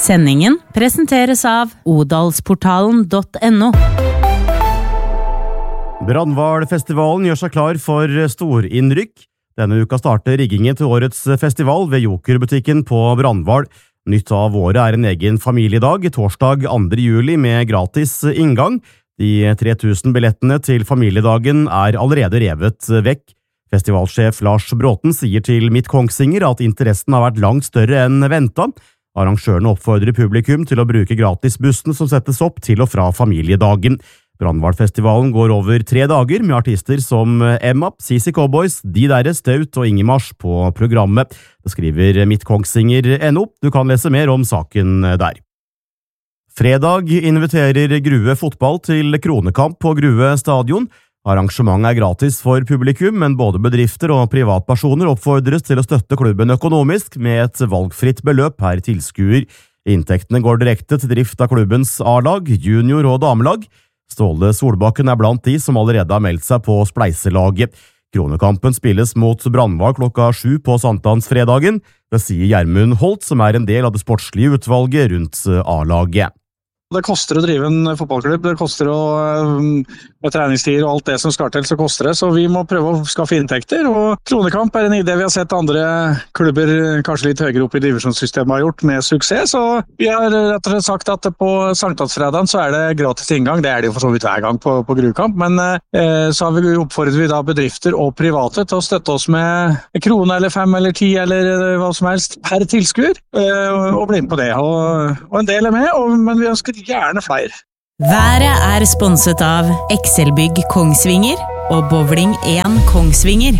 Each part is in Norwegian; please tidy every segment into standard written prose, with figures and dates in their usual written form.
Sendingen presenteres av odalsportalen.no. Brandvalfestivalen gjør seg klar for storinnrykk. Denne uka starter riggingen til årets festival ved Jokerbutikken på Brandval. Nytt av året er en egen familiedag, torsdag 2. juli med gratis inngang. De 3000 billettene til familiedagen er allerede revet vekk. Festivalsjef Lars Bråten sier til Midt Kongsvinger at interessen har vært langt større enn ventet. Arrangørene oppfordrer publikum til å bruke gratisbussene som settes opp til og fra familiedagen. Brandvalfestivalen går over 3 dager med artister som Emap, CC Cowboys, De Derre, Staut og Ingemars på programmet. Det skriver Midt Kongsvinger.no. Du kan lese mer om saken der. Fredag inviterer Grue fotball til kronekamp på Grue stadion. Arrangementet er gratis for publikum, men både bedrifter og privatpersoner oppfordres til å støtte klubben økonomisk med et valgfritt beløp per tilskuer. Inntektene går direkte til drift av klubbens A-lag, junior- og damelag. Ståle Solbakken er blant de som allerede har meldt seg på spleiselaget. Kronekampen spilles mot Brandval klokka 7 på sankthansfredagen. Det sier Gjermund Holt, som er en del av det sportslige utvalget rundt A-laget. Det koster å drive en fotballklubb, det koster med treningstider og alt det som skal til, så koster det, så vi må prøve å skaffe inntekter, og kronekamp er en idé vi har sett andre klubber kanskje litt høyere opp i divisjonssystemet har gjort med suksess, så vi har rett og slett sagt at på sankthansfredagen så er det gratis inngang, det er det jo for så vidt hver gang på Gruekamp, men så har vi oppfordret vi da bedrifter og private til å støtte oss med 1 krone eller 5 eller 10 eller hva som helst per tilskuer, og bli med på det, og en del er med, men vi ønsker gjerne flere. Været er sponset av Excelbygg Kongsvinger og Bowling 1 Kongsvinger.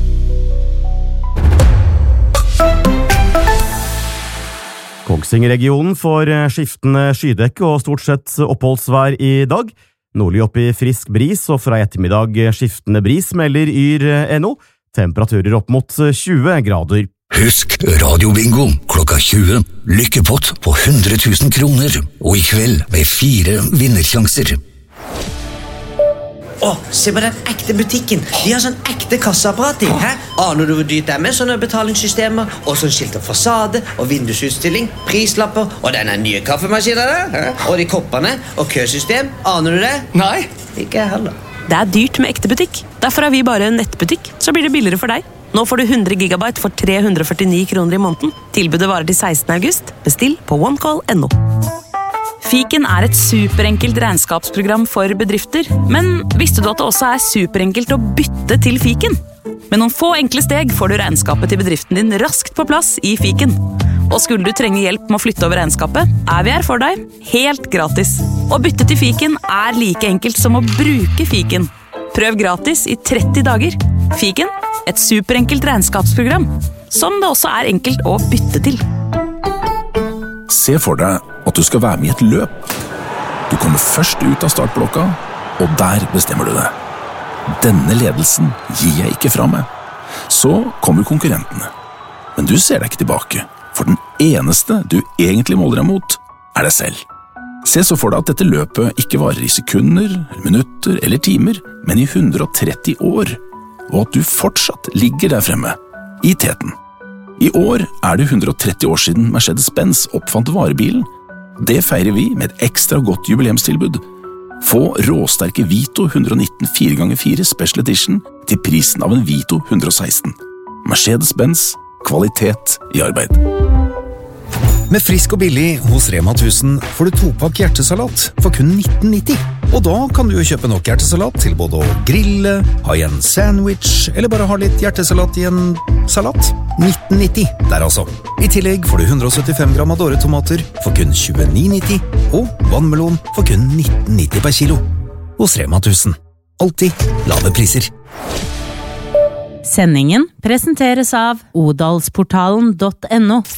Kongsvinger-regionen får skiftende skydekke og stort sett oppholdsvær i dag. Nordlig opp i frisk bris og fra ettermiddag skiftende bris melder Yr.no. Temperaturer opp mot 20 grader. Husk radiobingo klokka 20. Lykkepott på 100 000 kroner. Og i kveld med 4 vinnersjanser. Se på den ekte butikken. De har sånn ekte kasseapparat i. Aner du hvor dyrt det er med sånne betalingssystemer? Og sånn skilt og fasade, og vindusutstilling, prislapper, og denne nye kaffemaskinen der. Og de koppene, og køsystem. Aner du det? Nei. Ikke heller. Det er dyrt med ekte butikk. Derfor er vi bare en nettbutikk. Så blir det billigere for deg. Nå får du 100 gigabyte for 349 kroner i måneden. Tilbudet varer til 16. august. Bestill på onecall.no. Fiken er et superenkelt regnskapsprogram for bedrifter, men visste du at det også er superenkelt å bytte til Fiken? Med noen få enkle steg får du regnskapet til bedriften din raskt på plass i Fiken. Og skulle du trenge hjelp med å flytte over regnskapet, er vi her for deg, helt gratis. Å bytte til Fiken er like enkelt som å bruke Fiken. Prøv gratis i 30 dager. Fiken, et superenkelt regnskapsprogram, som det også er enkelt å bytte til. Se for deg at du skal være med i et løp. Du kommer først ut av startblokka, og der bestemmer du det. Denne ledelsen gir jeg ikke fra meg. Så kommer konkurrentene. Men du ser deg ikke tilbake, for den eneste du egentlig måler deg mot, er deg selv. Se så for deg at dette løpet ikke varer i sekunder, minutter eller timer, men i 130 år, og at du fortsatt ligger der fremme, i teten. I år er det 130 år siden Mercedes-Benz oppfant varebilen. Det feirer vi med et ekstra godt jubileumstilbud. Få råsterke Vito 119 4x4 Special Edition til prisen av en Vito 116. Mercedes-Benz, kvalitet i arbeid. Med frisk og billig hos Rema 1000 får du 2-pakk hjertesalat for kun 19,90. Og da kan du jo kjøpe nok hjertesalat til både å grille, ha i en sandwich, eller bare ha litt hjertesalat i en salat. 19,90 der altså. I tillegg får du 175 gram Adore-tomater for kun 29,90, og vannmelon for kun 19,90 per kilo. Hos Rema 1000. Alltid lave priser. Sendingen presenteres av odalsportalen.no.